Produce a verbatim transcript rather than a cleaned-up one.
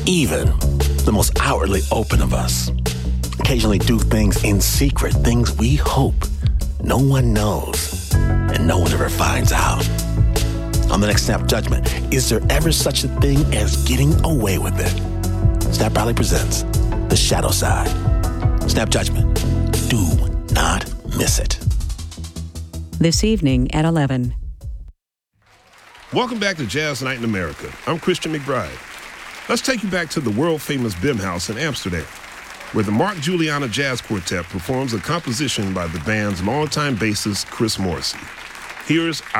Even the most outwardly open of us occasionally do things in secret, things we hope no one knows and no one ever finds out. On the next Snap Judgment, is there ever such a thing as getting away with it? Snap proudly presents The Shadow Side. Snap Judgment. Do not miss it. This evening at eleven. Welcome back to Jazz Night in America. I'm Christian McBride. Let's take you back to the world-famous Bim House in Amsterdam, where the Mark Juliana Jazz Quartet performs a composition by the band's longtime bassist, Chris Morrissey. Here's